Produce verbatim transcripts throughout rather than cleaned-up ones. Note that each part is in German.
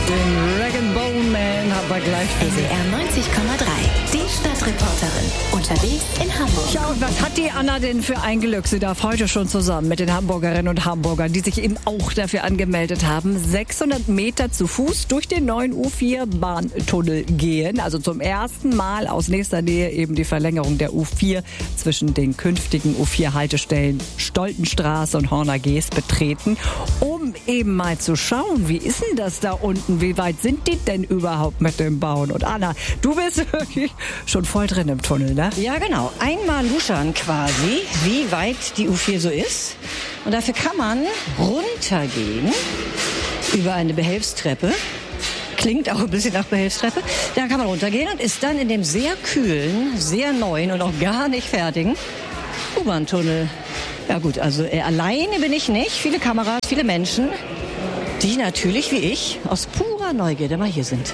Den Rag and Bone Man haben wir gleich für N D R neunzig Komma drei, die Stadtreporterin. Unterwegs in Hamburg. Ja, und was hat die Anna denn für ein Glück? Sie darf heute schon zusammen mit den Hamburgerinnen und Hamburgern, die sich eben auch dafür angemeldet haben, sechshundert Meter zu Fuß durch den neuen U vier Bahntunnel gehen. Also zum ersten Mal aus nächster Nähe eben die Verlängerung der U vier zwischen den künftigen U vier Haltestellen Stoltenstraße und Horner Geest betreten, um eben mal zu schauen, wie ist denn das da unten? Wie weit sind die denn überhaupt mit dem Bauen? Und Anna, du bist wirklich schon voll drin im Tunnel, ne? Ja, genau. Einmal luschern quasi, wie weit die U vier so ist. Und dafür kann man runtergehen über eine Behelfstreppe. Klingt auch ein bisschen nach Behelfstreppe. Da kann man runtergehen und ist dann in dem sehr kühlen, sehr neuen und noch gar nicht fertigen U-Bahn-Tunnel. Ja gut, also äh, alleine bin ich nicht. Viele Kameras, viele Menschen, die natürlich wie ich aus purer Neugierde mal hier sind.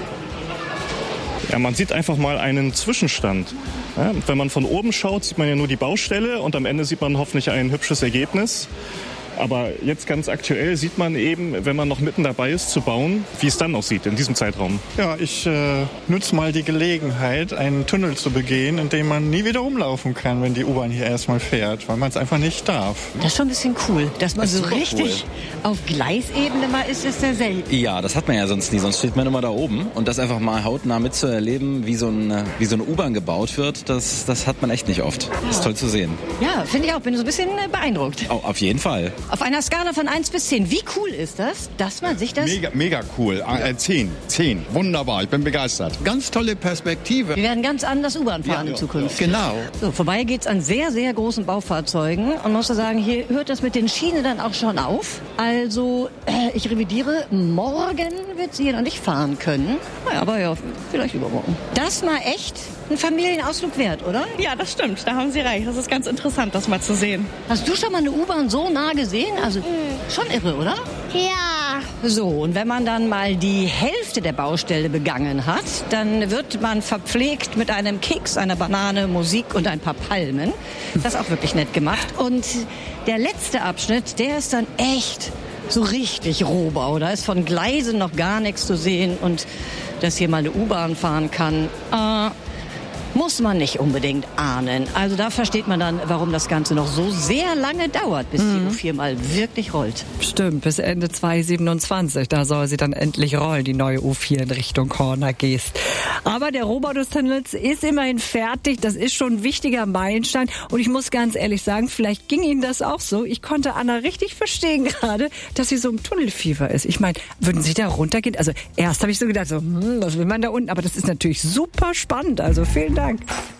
Ja, man sieht einfach mal einen Zwischenstand. Ja, wenn man von oben schaut, sieht man ja nur die Baustelle und am Ende sieht man hoffentlich ein hübsches Ergebnis. Aber jetzt ganz aktuell sieht man eben, wenn man noch mitten dabei ist zu bauen, wie es dann aussieht in diesem Zeitraum. Ja, ich äh, nutze mal die Gelegenheit, einen Tunnel zu begehen, in dem man nie wieder rumlaufen kann, wenn die U-Bahn hier erstmal fährt, weil man es einfach nicht darf. Das ist schon ein bisschen cool, dass man Das ist so richtig cool. auf Gleisebene mal ist, ist ja selten. Ja, das hat man ja sonst nie, sonst steht man immer da oben. Und das einfach mal hautnah mitzuerleben, wie so, ein, wie so eine U-Bahn gebaut wird, das, das hat man echt nicht oft. Das ist toll zu sehen. Ja, finde ich auch. Bin so ein bisschen äh, beeindruckt. Oh, auf jeden Fall. Auf einer Skala von eins bis zehn, wie cool ist das, dass man sich das... Mega, mega cool. Äh, zehn. zehn. Wunderbar. Ich bin begeistert. Ganz tolle Perspektive. Wir werden ganz anders U-Bahn fahren Ja, in Zukunft. Genau. So, vorbei geht's an sehr, sehr großen Baufahrzeugen. Und man muss sagen, hier hört das mit den Schienen dann auch schon auf. Also, äh, ich revidiere, morgen wird sie hier noch nicht fahren können. Naja, aber ja, vielleicht übermorgen. Das mal echt ein Familienausflug wert, oder? Ja, das stimmt. Da haben Sie recht. Das ist ganz interessant, das mal zu sehen. Hast du schon mal eine U-Bahn so nah gesehen? Also, schon irre, oder? Ja. So, und wenn man dann mal die Hälfte der Baustelle begangen hat, dann wird man verpflegt mit einem Keks, einer Banane, Musik und ein paar Palmen. Das ist auch wirklich nett gemacht. Und der letzte Abschnitt, der ist dann echt so richtig Rohbau. Da ist von Gleisen noch gar nichts zu sehen. Und dass hier mal eine U-Bahn fahren kann, äh, muss man nicht unbedingt ahnen. Also da versteht man dann, warum das Ganze noch so sehr lange dauert, bis die U vier mal wirklich rollt. Stimmt, bis Ende zweitausendsiebenundzwanzig. Da soll sie dann endlich rollen, die neue U vier in Richtung Horner Geest. Aber der Rohbau des Tunnels ist immerhin fertig. Das ist schon ein wichtiger Meilenstein. Und ich muss ganz ehrlich sagen, vielleicht ging Ihnen das auch so. Ich konnte Anna richtig verstehen gerade, dass sie so im Tunnelfieber ist. Ich meine, würden Sie da runtergehen? Also erst habe ich so gedacht, so, hm, was will man da unten? Aber das ist natürlich super spannend. Also vielen Dank.